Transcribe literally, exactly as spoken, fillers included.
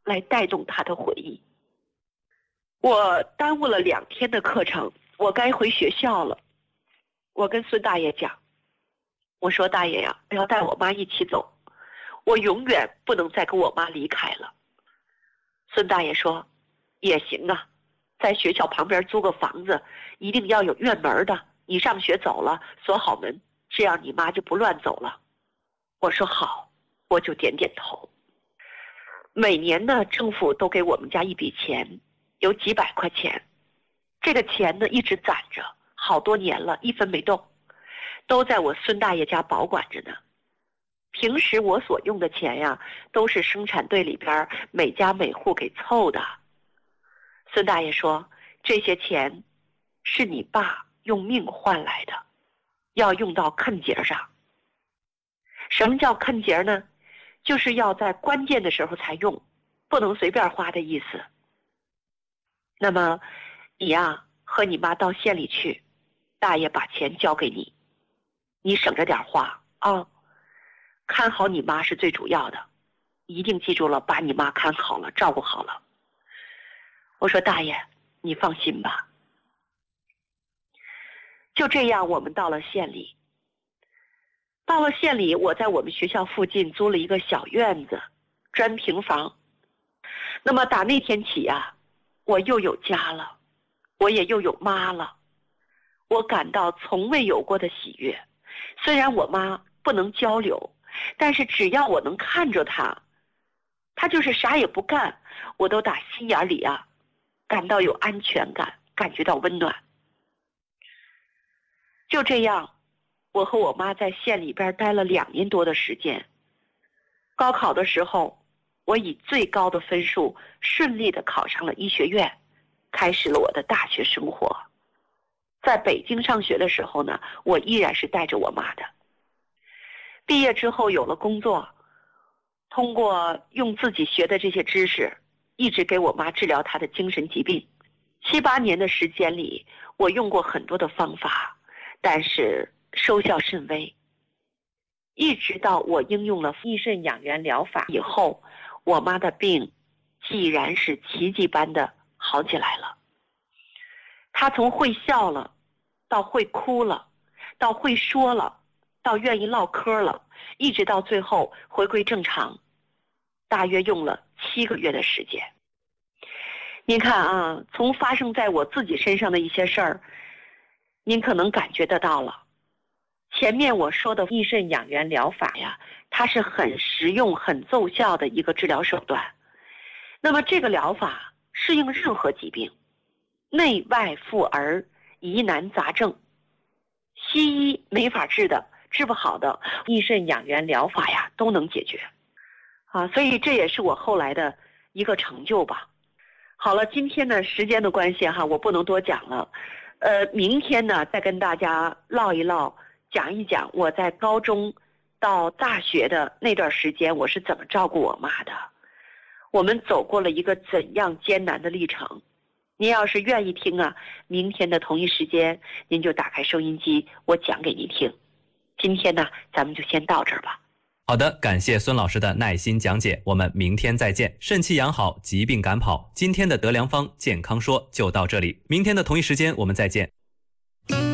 来带动他的回忆。我耽误了两天的课程，我该回学校了。我跟孙大爷讲，我说大爷呀，要带我妈一起走，我永远不能再跟我妈离开了。孙大爷说，也行啊，在学校旁边租个房子，一定要有院门的，你上学走了锁好门，这样你妈就不乱走了。我说好，我就点点头。每年呢，政府都给我们家一笔钱，有几百块钱，这个钱呢一直攒着，好多年了，一分没动，都在我孙大爷家保管着呢。平时我所用的钱呀，都是生产队里边每家每户给凑的。孙大爷说，这些钱是你爸用命换来的，要用到坎节上。什么叫坎节呢？就是要在关键的时候才用，不能随便花的意思。那么你呀，和你妈到县里去，大爷把钱交给你，你省着点花啊，看好你妈是最主要的，一定记住了，把你妈看好了，照顾好了。我说大爷，你放心吧。就这样，我们到了县里。到了县里，我在我们学校附近租了一个小院子，砖平房。那么打那天起呀，我又有家了，我也又有妈了。我感到从未有过的喜悦。虽然我妈不能交流，但是只要我能看着她，她就是啥也不干，我都打心眼里啊感到有安全感，感觉到温暖。就这样，我和我妈在县里边待了两年多的时间。高考的时候，我以最高的分数顺利的考上了医学院，开始了我的大学生活。在北京上学的时候呢，我依然是带着我妈的。毕业之后有了工作，通过用自己学的这些知识，一直给我妈治疗她的精神疾病。七八年的时间里，我用过很多的方法，但是收效甚微。一直到我应用了益肾养元疗法以后，我妈的病既然是奇迹般的好起来了。她从会笑了，到会哭了，到会说了，到愿意唠嗑了，一直到最后回归正常，大约用了七个月的时间。您看啊，从发生在我自己身上的一些事儿，您可能感觉得到了。前面我说的益肾养元疗法呀，它是很实用、很奏效的一个治疗手段。那么这个疗法适应任何疾病，内外妇儿、疑难杂症，西医没法治的、治不好的，益肾养元疗法呀都能解决。啊，所以这也是我后来的一个成就吧。好了，今天呢时间的关系哈，我不能多讲了。呃，明天呢再跟大家唠一唠，讲一讲我在高中到大学的那段时间我是怎么照顾我妈的，我们走过了一个怎样艰难的历程。您要是愿意听啊，明天的同一时间您就打开收音机，我讲给您听。今天呢咱们就先到这儿吧。 好的，感谢孙老师的耐心讲解，我们明天再见。肾气养好，疾病赶跑。今天的德良方健康说就到这里，明天的同一时间我们再见。